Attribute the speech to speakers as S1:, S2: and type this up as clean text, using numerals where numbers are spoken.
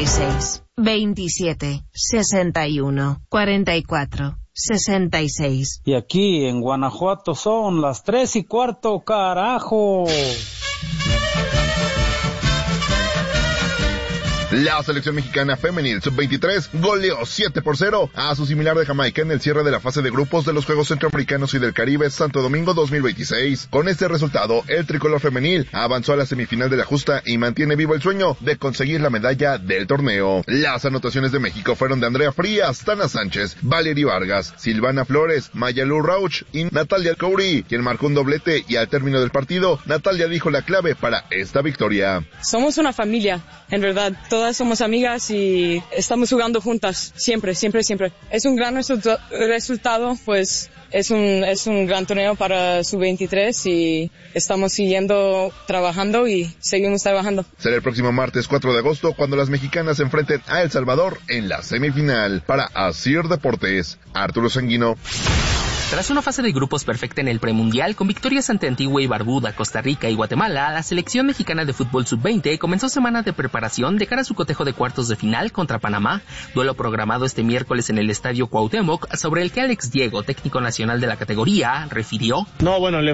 S1: 66 27 61 44 66.
S2: Y aquí en Guanajuato son las 3:15, carajo.
S3: La selección mexicana femenil sub-23 goleó 7-0 a su similar de Jamaica en el cierre de la fase de grupos de los Juegos Centroamericanos y del Caribe Santo Domingo 2026. Con este resultado, el tricolor femenil avanzó a la semifinal de la justa y mantiene vivo el sueño de conseguir la medalla del torneo. Las anotaciones de México fueron de Andrea Frías, Tana Sánchez, Valery Vargas, Silvana Flores, Mayalu Rauch y Natalia Alcouri, quien marcó un doblete, y al término del partido, Natalia dijo la clave para esta victoria.
S4: Somos una familia, en verdad. Todas somos amigas y estamos jugando juntas, siempre. Es un gran resultado, pues es un gran torneo para sub-23 y estamos siguiendo trabajando y seguimos trabajando.
S3: Será el próximo martes 4 de agosto cuando las mexicanas se enfrenten a El Salvador en la semifinal. Para Asir Deportes, Arturo Sanguino.
S5: Tras una fase de grupos perfecta en el premundial, con victorias ante Antigua y Barbuda, Costa Rica y Guatemala, la selección mexicana de fútbol sub-20 comenzó semana de preparación de cara a su cotejo de cuartos de final contra Panamá, duelo programado este miércoles en el Estadio Cuauhtémoc, sobre el que Alex Diego, técnico nacional de la categoría, refirió:
S6: No, bueno,